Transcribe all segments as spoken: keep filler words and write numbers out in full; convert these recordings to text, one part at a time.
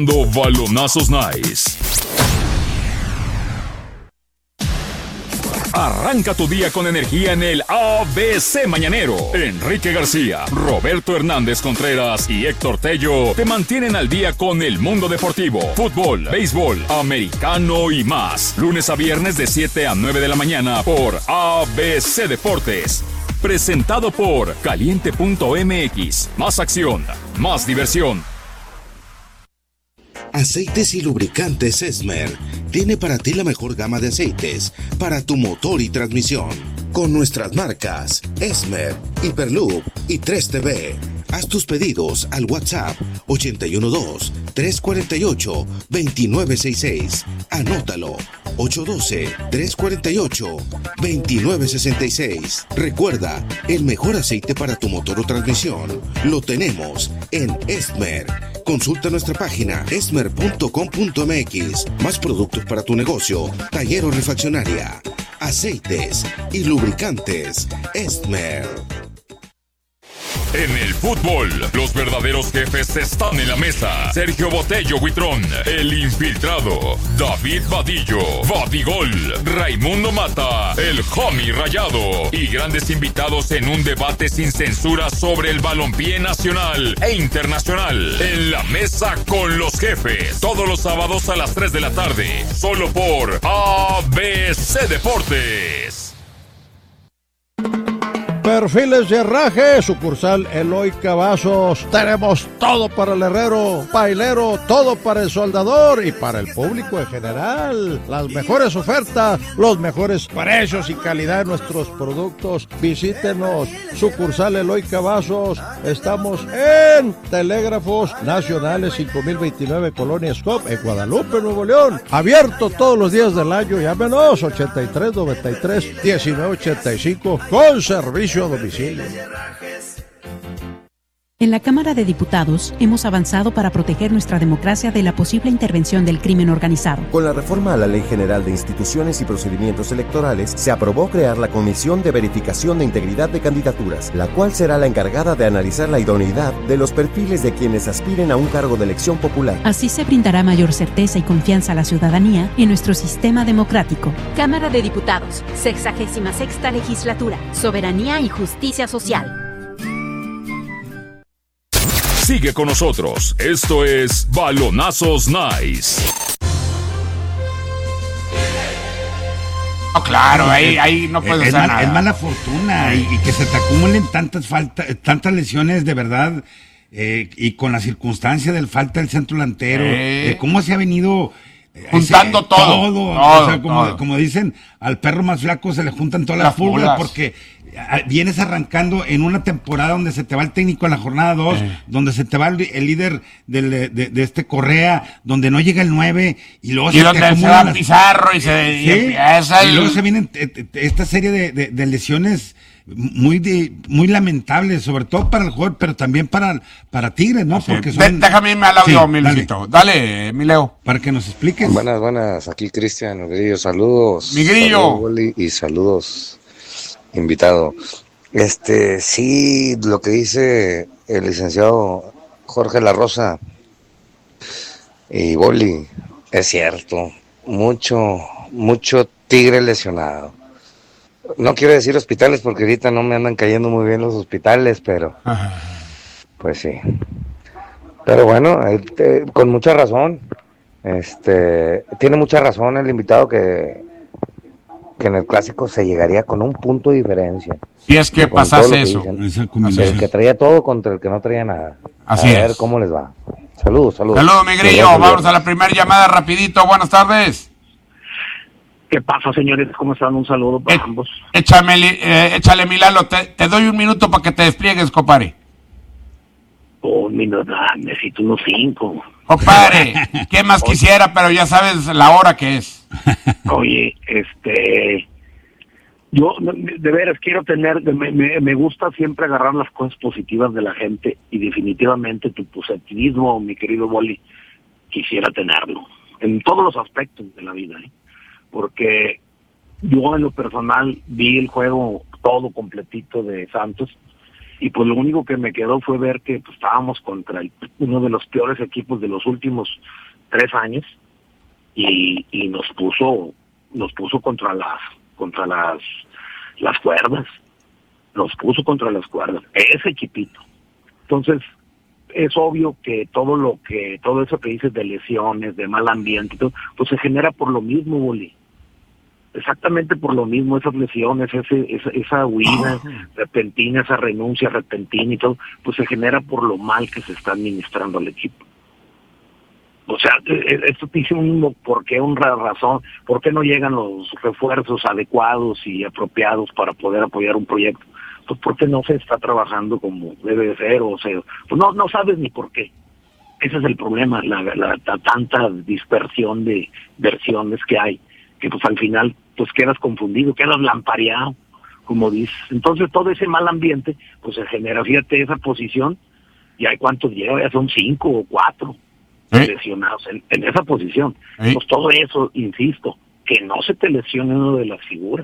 Balonazos Nice. Arranca tu día con energía en el A B C Mañanero. Enrique García, Roberto Hernández Contreras y Héctor Tello te mantienen al día con el mundo deportivo, fútbol, béisbol, americano y más. Lunes a viernes de siete a nueve de la mañana por A B C Deportes. Presentado por Caliente punto M X. Más acción, más diversión. Aceites y lubricantes Esmer tiene para ti la mejor gama de aceites para tu motor y transmisión. Con nuestras marcas Esmer, Hyperloop y tres T V. Haz tus pedidos al WhatsApp ochenta y uno dos, trescientos cuarenta y ocho, veintinueve sesenta y seis. Anótalo, ocho uno dos, trescientos cuarenta y ocho, veintinueve sesenta y seis. Recuerda, el mejor aceite para tu motor o transmisión lo tenemos en Esmer. Consulta nuestra página esmer punto com punto m x. Más productos para tu negocio, taller o refaccionaria. Aceites y lubricantes Esmer. En el fútbol, los verdaderos jefes están en la mesa. Sergio Botello Huitrón, el infiltrado. David Vadillo, Vadigol. Raimundo Mata, el homie rayado. Y grandes invitados en un debate sin censura sobre el balompié nacional e internacional. En la mesa con los jefes. Todos los sábados a las tres de la tarde. Solo por A B C Deportes. Perfiles de Herraje, sucursal Eloy Cavazos. Tenemos todo para el herrero, pailero, todo para el soldador y para el público en general. Las mejores ofertas, los mejores precios y calidad de nuestros productos. Visítenos, sucursal Eloy Cavazos. Estamos en Telégrafos Nacionales cinco mil veintinueve, Colonia Scop, en Guadalupe, Nuevo León. Abierto todos los días del año. Llámenos ochenta y tres, noventa y tres, diecinueve ochenta y cinco con servicio a domicilio. En la Cámara de Diputados hemos avanzado para proteger nuestra democracia de la posible intervención del crimen organizado. Con la reforma a la Ley General de Instituciones y Procedimientos Electorales, se aprobó crear la Comisión de Verificación de Integridad de Candidaturas, la cual será la encargada de analizar la idoneidad de los perfiles de quienes aspiren a un cargo de elección popular. Así se brindará mayor certeza y confianza a la ciudadanía en nuestro sistema democrático. Cámara de Diputados, sexagésima sexta legislatura, soberanía y justicia social. Sigue con nosotros. Esto es Balonazos Nice. No, claro, ahí, ahí no puedes es, hacer mal, nada. Es mala fortuna y, y que se te acumulen tantas faltas, tantas lesiones de verdad, eh, y con la circunstancia del falta del centro delantero, Eh. de cómo se ha venido eh, juntando ese, todo. todo, todo, o sea, como, todo. como dicen, al perro más flaco se le juntan todas las, Las pulgas, pulgas. porque vienes arrancando en una temporada donde se te va el técnico en la jornada dos, eh. donde se te va el, el líder del, de, de este Correa, donde no llega el nueve, y luego y se donde te se va las... Pizarro y se ¿Sí? y empieza el... Y luego se vienen esta serie de, de, de lesiones muy de, muy lamentables, sobre todo para el jugador, pero también para, para Tigres, ¿no? Sí. Porque son... Déjame irme al audio, sí, mi Luisito. Dale, dale, mi Leo. Para que nos expliques. Buenas, buenas. Aquí Cristian Grillo. Saludos. Mi Grillo. Saludos, Boli, y saludos, invitado. Este, sí, lo que dice el licenciado Jorge La Rosa y Boli, es cierto. Mucho, mucho Tigre lesionado. No quiero decir hospitales porque ahorita no me andan cayendo muy bien los hospitales, pero pues sí. Pero bueno, este, con mucha razón. Este, tiene mucha razón el invitado que, que en el clásico se llegaría con un punto de diferencia. Si es que Con pasase todo lo que eso. dicen. El que traía todo contra el que no traía nada. Así a ver es. cómo les va. Saludos, saludos. Saludos, mi Grillo. Vamos a la primera llamada rapidito. Buenas tardes. ¿Qué pasa, señores? ¿Cómo están? Un saludo para Eh, ambos. Échame, eh, échale, Milalo. Te, te doy un minuto para que te despliegues, compadre. Un minuto, ah, necesito unos cinco. Compadre, ¿qué más quisiera? Pero ya sabes la hora que es. Oye, este... Yo, de veras, quiero tener... Me, me, me gusta siempre agarrar las cosas positivas de la gente y definitivamente tu positivismo, mi querido Boli, quisiera tenerlo. En todos los aspectos de la vida, ¿eh? Porque yo en lo personal vi el juego todo completito de Santos y pues lo único que me quedó fue ver que pues, estábamos contra el, uno de los peores equipos de los últimos tres años y, y nos puso nos puso contra las contra las las cuerdas, nos puso contra las cuerdas, ese equipito. Entonces es obvio que todo lo que todo eso que dices de lesiones, de mal ambiente, todo, pues se genera por lo mismo, Boli. Exactamente por lo mismo, esas lesiones, ese, esa, esa huida repentina, esa renuncia repentina y todo, pues se genera por lo mal que se está administrando al equipo. O sea, esto te dice un por qué, una razón, por qué no llegan los refuerzos adecuados y apropiados para poder apoyar un proyecto. Pues porque no se está trabajando como debe de ser, o sea, pues no, no sabes ni por qué. Ese es el problema, la, la, la tanta dispersión de versiones que hay, que pues al final pues quedas confundido, quedas lampareado, como dices. Entonces todo ese mal ambiente pues se genera, fíjate esa posición, y hay cuántos lleva, ya son cinco o cuatro ¿Eh? lesionados en, en esa posición. ¿Eh? Pues todo eso, insisto, que no se te lesione uno de las figuras.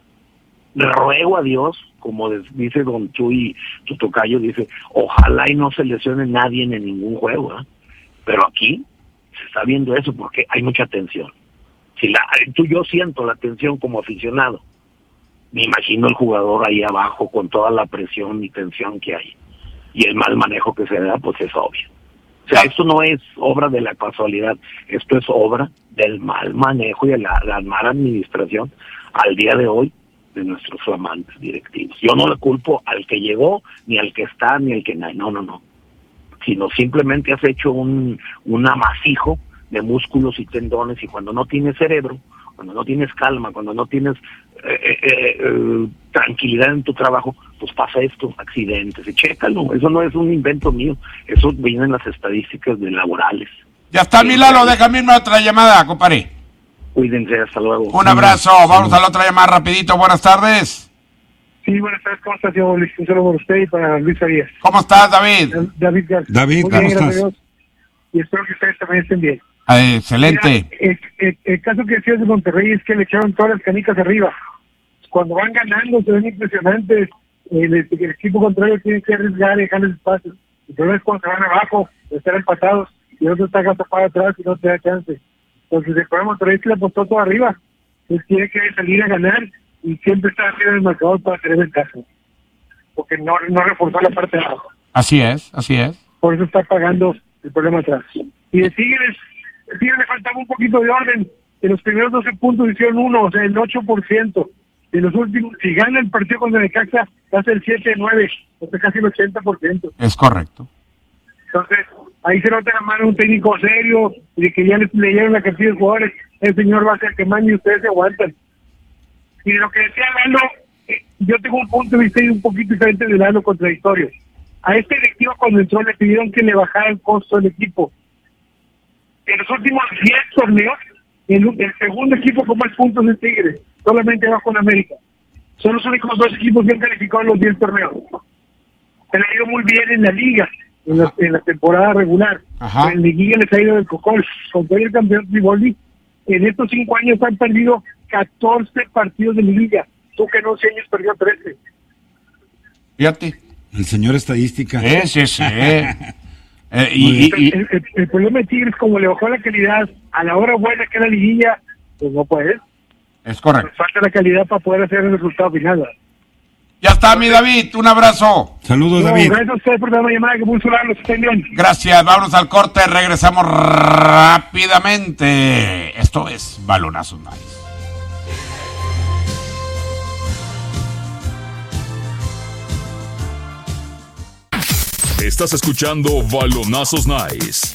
Ruego a Dios, como dice Don Chuy, tu tocayo, dice, ojalá y no se lesione nadie en ningún juego, ¿eh? Pero aquí se está viendo eso porque hay mucha tensión. Si la, tú, yo siento la tensión como aficionado, me imagino el jugador ahí abajo con toda la presión y tensión que hay, y el mal manejo que se da, pues es obvio. O sea, esto no es obra de la casualidad, esto es obra del mal manejo y de la, la mala administración al día de hoy de nuestros flamantes directivos. Yo no le culpo al que llegó, ni al que está, ni al que no, no, no, sino simplemente has hecho un, un amasijo de músculos y tendones, y cuando no tienes cerebro, cuando no tienes calma, cuando no tienes eh, eh, eh, tranquilidad en tu trabajo, pues pasa esto, accidentes, y chécalo, eso no es un invento mío, eso viene en las estadísticas de laborales. Ya está, mi Lalo, déjame irme a otra llamada, compadre. Cuídense, hasta luego. Un abrazo, vamos a la otra llamada rapidito, buenas tardes. Sí, buenas tardes, ¿cómo estás, señor Luis? Un saludo por usted y para Luis Arias. ¿Cómo estás, David? David García. David, Muy ¿cómo bien, estás? Dios. Y espero que ustedes también estén bien. Ah, excelente. Mira, el, el, el caso que decías de Monterrey es que le echaron todas las canicas arriba. Cuando van ganando se ven impresionantes. El, el, el equipo contrario tiene que arriesgar y dejarles espacio. El problema es cuando se van abajo, estar empatados, y el otro está agazapado atrás y no te da chance. Entonces el problema de Monterrey es que le apostó todo arriba. Entonces tiene que salir a ganar y siempre estar arriba del marcador para tener ventaja. Porque no, no reforzó la parte de abajo. Así es, así es. Por eso está pagando el problema atrás. Y de Tigres, el Tigres le faltaba un poquito de orden. En los primeros doce puntos hicieron uno, o sea, el ocho por ciento. En los últimos, si gana el partido contra Necaxa, hace el siete nueve, o sea, casi el ochenta por ciento. Es correcto. Entonces, ahí se nota la mano de un técnico serio, y de que ya les leyeron la cantidad de jugadores, el señor va a ser que mande y ustedes se aguantan. Y de lo que decía Lalo, eh, yo tengo un punto de vista y un poquito diferente de Lalo, contradictorio. A este directivo cuando entró le pidieron que le bajara el costo del equipo. En los últimos diez torneos, el, el segundo equipo con más puntos es Tigres, solamente abajo en América. Son los únicos dos equipos que han calificado en los diez torneos. Se le ha ido muy bien en la liga, en la, en la temporada regular. Ajá. En Liguilla les ha ido del cocol. Con todo el campeón Triboldi, en estos cinco años han perdido catorce partidos de Liguilla. Tú que en once años perdió trece. Fíjate. El señor estadística. Sí, sí, sí. Eh, y, y, y... El, el, el problema de Tigres, como le bajó la calidad a la hora buena que era Liguilla, pues no puede. Es correcto. Nos falta la calidad para poder hacer el resultado final. Ya está, mi David, un abrazo. Saludos, no, David. Gracias a usted por darme llamada, que muy solar, los estén bien. Gracias, vámonos al corte, regresamos rápidamente. Esto es Balonazos Nice. Estás escuchando Balonazos Nice.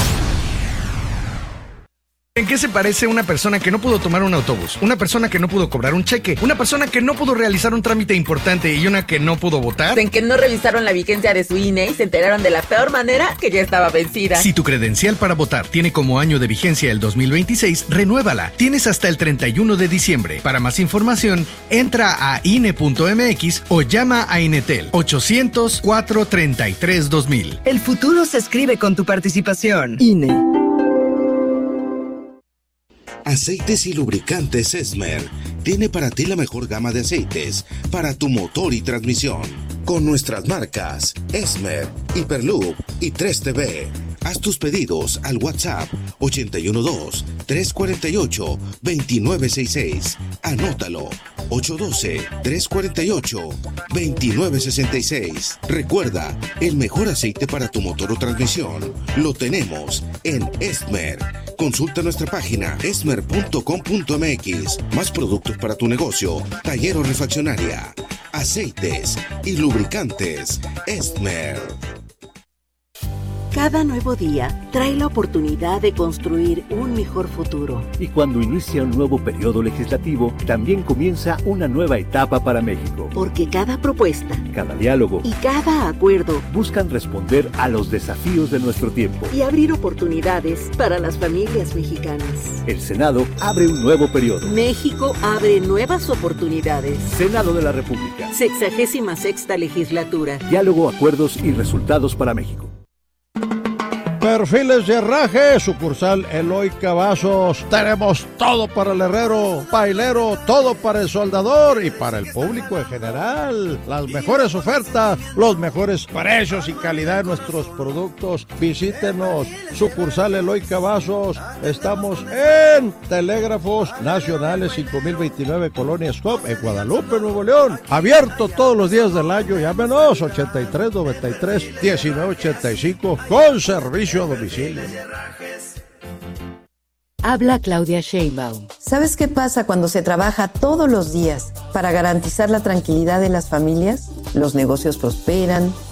¿En qué se parece una persona que no pudo tomar un autobús, una persona que no pudo cobrar un cheque, una persona que no pudo realizar un trámite importante y una que no pudo votar? En que no revisaron la vigencia de su I N E y se enteraron de la peor manera que ya estaba vencida. Si tu credencial para votar tiene como año de vigencia el dos mil veintiséis, renuévala. Tienes hasta el treinta y uno de diciembre. Para más información, entra a I N E punto M X o llama a Inetel ochocientos, cuatrocientos treinta y tres, dos mil. El futuro se escribe con tu participación. I N E. Aceites y lubricantes Esmer tiene para ti la mejor gama de aceites para tu motor y transmisión, con nuestras marcas Esmer, Hiperloop y tres T V. Haz tus pedidos al WhatsApp ochenta y uno dos, tres cuarenta y ocho, veintinueve sesenta y seis. Anótalo, ocho uno dos, tres cuarenta y ocho, veintinueve sesenta y seis. Recuerda, el mejor aceite para tu motor o transmisión lo tenemos en Esmer. Consulta nuestra página esmer punto com punto m x. Más productos para tu negocio, taller o refaccionaria. Aceites y lubricantes Esmer. Cada nuevo día trae la oportunidad de construir un mejor futuro. Y cuando inicia un nuevo periodo legislativo, también comienza una nueva etapa para México. Porque cada propuesta, cada diálogo y cada acuerdo buscan responder a los desafíos de nuestro tiempo y abrir oportunidades para las familias mexicanas. El Senado abre un nuevo periodo. México abre nuevas oportunidades. Senado de la República. Sexagésima sexta legislatura. Diálogo, acuerdos y resultados para México. Perfiles de Herraje, sucursal Eloy Cavazos. Tenemos todo para el herrero, pailero, todo para el soldador y para el público en general. Las mejores ofertas, los mejores precios y calidad de nuestros productos. Visítenos, sucursal Eloy Cavazos. Estamos en Telégrafos Nacionales cinco mil veintinueve, Colonia Scop, en Guadalupe, Nuevo León. Abierto todos los días del año. Llámenos ochenta y tres, noventa y tres, diecinueve ochenta y cinco con servicio a domicilio. Habla Claudia Sheinbaum. ¿Sabes qué pasa cuando se trabaja todos los días para garantizar la tranquilidad de las familias? Los negocios prosperan,